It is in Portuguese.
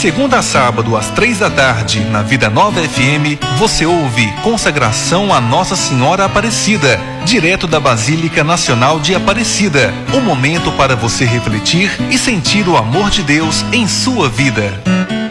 segunda a sábado, às 3 da tarde, na Vida Nova FM, você ouve Consagração a Nossa Senhora Aparecida, direto da Basílica Nacional de Aparecida. Um momento para você refletir e sentir o amor de Deus em sua vida.